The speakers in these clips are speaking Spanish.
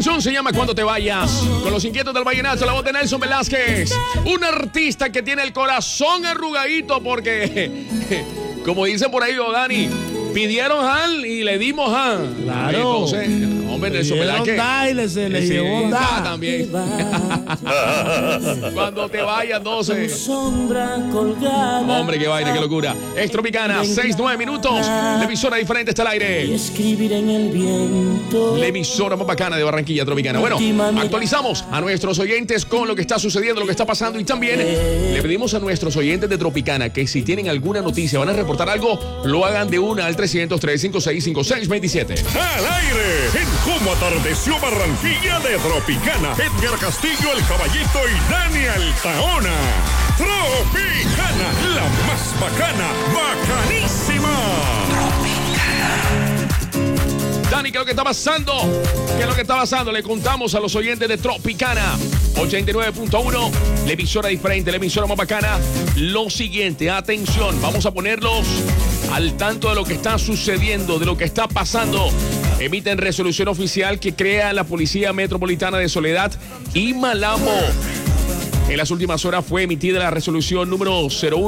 canción se llama Cuando te vayas. Con los inquietos del vallenato, la voz de Nelson Velázquez. Un artista que tiene el corazón arrugadito porque, como dicen por ahí, Dani, pidieron Han y le dimos Han. Claro. Entonces, hombre, Nelson Velázquez. Se le llevó da también. Cuando te vayas, 12. Hombre, qué vaina, qué locura. Es Tropicana, 6-9 minutos. La emisora diferente está al aire. La emisora más bacana de Barranquilla, Tropicana. Bueno, actualizamos a nuestros oyentes con lo que está sucediendo, lo que está pasando. Y también le pedimos a nuestros oyentes de Tropicana que si tienen alguna noticia, van a reportar algo, lo hagan de una al 303-5656-27. Al aire, en cómo atardeció Barranquilla de Tropicana. Edgar Castillo, el Caballito y Dani Altaona. Tropicana, la más bacana, bacanísima. Dani, ¿qué es lo que está pasando? ¿Qué es lo que está pasando? Le contamos a los oyentes de Tropicana 89.1, la emisora diferente, la emisora más bacana. Lo siguiente, atención, vamos a ponerlos al tanto de lo que está sucediendo, de lo que está pasando. Emiten resolución oficial que crea la Policía Metropolitana de Soledad y Malambo. En las últimas horas fue emitida la resolución número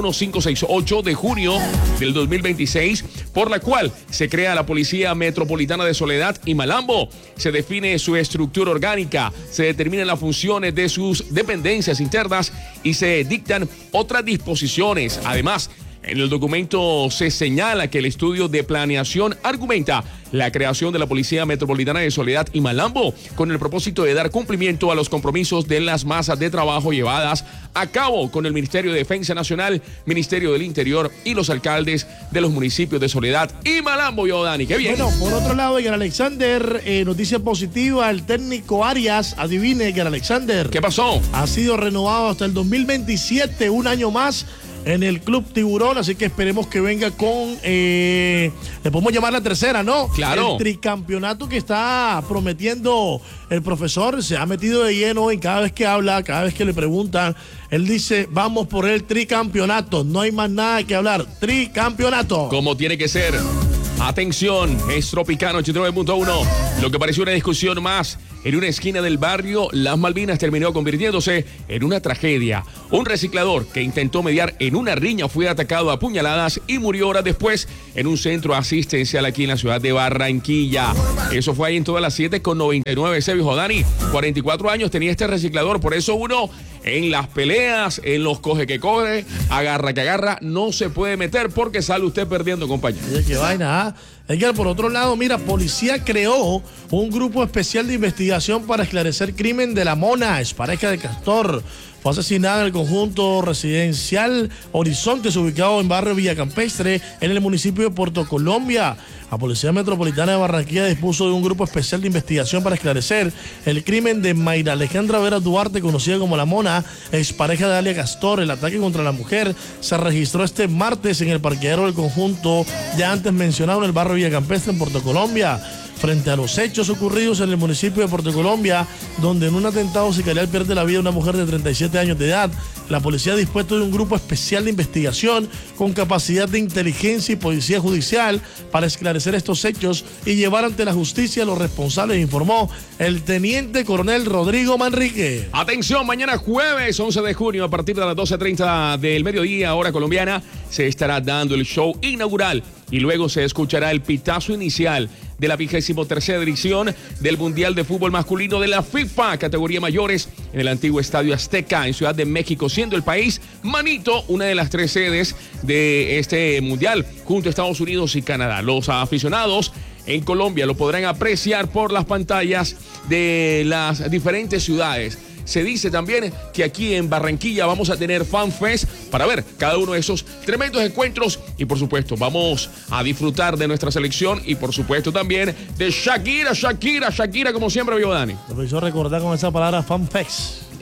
01568 de junio del 2026, por la cual se crea la Policía Metropolitana de Soledad y Malambo. Se define su estructura orgánica, se determinan las funciones de sus dependencias internas y se dictan otras disposiciones. Además, en el documento se señala que el estudio de planeación argumenta la creación de la Policía Metropolitana de Soledad y Malambo con el propósito de dar cumplimiento a los compromisos de las masas de trabajo llevadas a cabo con el Ministerio de Defensa Nacional, Ministerio del Interior y los alcaldes de los municipios de Soledad y Malambo. Yo, Dani, qué bien. Bueno, por otro lado, Edgar Alexander, noticia positiva, el técnico Arias, adivine, Edgar Alexander. ¿Qué pasó? Ha sido renovado hasta el 2027, un año más en el Club Tiburón, así que esperemos que venga con, le podemos llamar la tercera, ¿no? Claro. El tricampeonato que está prometiendo el profesor, se ha metido de lleno en cada vez que habla, cada vez que le preguntan, él dice, vamos por el tricampeonato, no hay más nada que hablar, tricampeonato. Como tiene que ser. Atención, es Tropicano 89.1. Lo que pareció una discusión más en una esquina del barrio Las Malvinas terminó convirtiéndose en una tragedia. Un reciclador que intentó mediar en una riña fue atacado a puñaladas y murió horas después en un centro asistencial aquí en la ciudad de Barranquilla. Eso fue ahí en todas las 7:99. Ese viejo Dani, 44 años tenía este reciclador. Por eso uno en las peleas, en los coge que coge, agarra que agarra, no se puede meter porque sale usted perdiendo, compañero. Oye, qué vaina, ¿ah? Edgar, por otro lado, mira, policía creó un grupo especial de investigación para esclarecer crimen de la Mona, expareja de Castor. Fue asesinada en el conjunto residencial Horizontes, ubicado en barrio Villa Campestre, en el municipio de Puerto Colombia. La Policía Metropolitana de Barranquilla dispuso de un grupo especial de investigación para esclarecer el crimen de Mayra Alejandra Vera Duarte, conocida como La Mona, expareja de Alia Castor. El ataque contra la mujer se registró este martes en el parqueadero del conjunto ya antes mencionado en el barrio Villa Campestre, en Puerto Colombia. Frente a los hechos ocurridos en el municipio de Puerto Colombia, donde en un atentado sicarial pierde la vida una mujer de 37 años de edad, la policía ha dispuesto de un grupo especial de investigación con capacidad de inteligencia y policía judicial para esclarecer estos hechos y llevar ante la justicia a los responsables, informó el teniente coronel Rodrigo Manrique. Atención, mañana jueves 11 de junio a partir de las 12:30 del mediodía, hora colombiana, se estará dando el show inaugural y luego se escuchará el pitazo inicial de la 23ª edición del Mundial de Fútbol Masculino de la FIFA, categoría mayores, en el antiguo Estadio Azteca, en Ciudad de México, siendo el país manito una de las 3 sedes de este Mundial, junto a Estados Unidos y Canadá. Los aficionados en Colombia lo podrán apreciar por las pantallas de las diferentes ciudades. Se dice también que aquí en Barranquilla vamos a tener Fan Fest para ver cada uno de esos tremendos encuentros y por supuesto vamos a disfrutar de nuestra selección y por supuesto también de Shakira como siempre, vio Dani. Lo hizo recordar con esa palabra Fan Fest.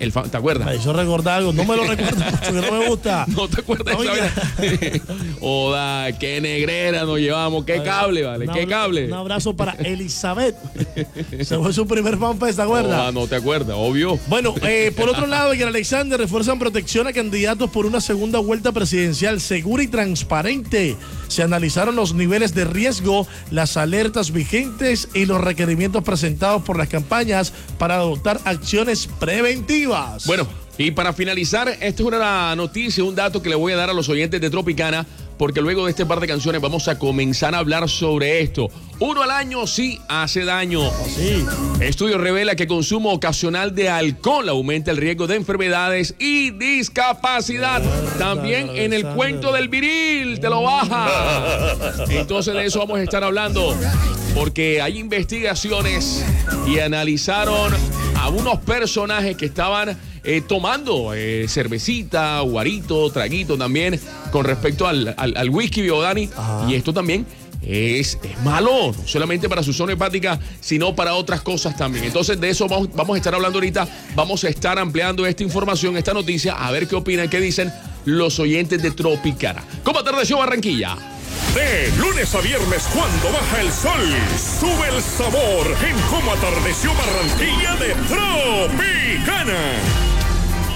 ¿Te acuerdas? Me hizo recordar algo. No me lo recuerdo porque no me gusta. ¿No te acuerdas de esa vez? Oda, qué negrera nos llevamos. Qué cable, vale. Qué cable. Un abrazo para Elizabeth. Se fue su primer fanfest, ¿te acuerdas? No te acuerdas, obvio. Bueno, por otro lado, en el Alexander refuerzan protección a candidatos por una segunda vuelta presidencial segura y transparente. Se analizaron los niveles de riesgo, las alertas vigentes y los requerimientos presentados por las campañas para adoptar acciones preventivas. Bueno, y para finalizar, esta es una noticia, un dato que le voy a dar a los oyentes de Tropicana, porque luego de este par de canciones vamos a comenzar a hablar sobre esto. 1 al año sí hace daño. Sí. Estudio revela que consumo ocasional de alcohol aumenta el riesgo de enfermedades y discapacidad. También en el cuento del viril te lo baja. Entonces de eso vamos a estar hablando, porque hay investigaciones y analizaron a unos personajes que estaban tomando cervecita, guarito, traguito también, con respecto al whisky, Dani. Y esto también es malo, no solamente para su zona hepática, sino para otras cosas también. Entonces de eso vamos a estar hablando ahorita. Vamos a estar ampliando esta información, esta noticia, a ver qué opinan, qué dicen los oyentes de Tropicana. ¿Cómo atardeció Barranquilla? De lunes a viernes, cuando baja el sol, sube el sabor en Cómo atardeció Barranquilla de Tropicana.